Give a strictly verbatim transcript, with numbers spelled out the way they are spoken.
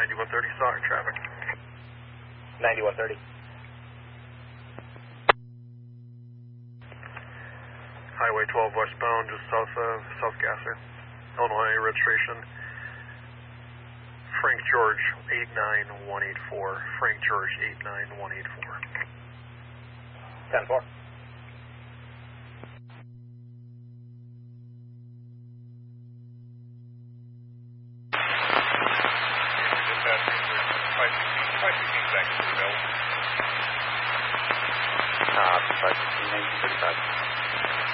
ninety-one thirty, sorry, traffic. ninety-one thirty. Highway twelve westbound, just south of South Gasser. Illinois registration. Frank George eight nine one eight four. Frank George eight nine one eight four. ten four. Uh, five sixteen, nineteen thirty-five.